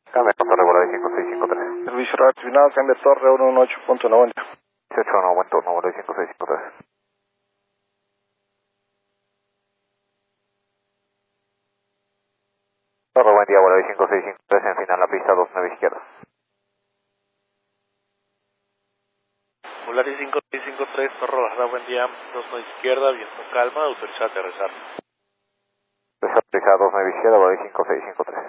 Cambia con Torre Volare 5653. Servicio radio final, cambia Torre 118.90. 18 no, buen turno, Volare 5653. Torre, buen día, Volare 5653, en final la pista 29 izquierda. Volare 5653, Torre bajada, buen día, 29 izquierda, viento calma, autorizado a aterrizar. Pista 29 izquierda, Volare 5653.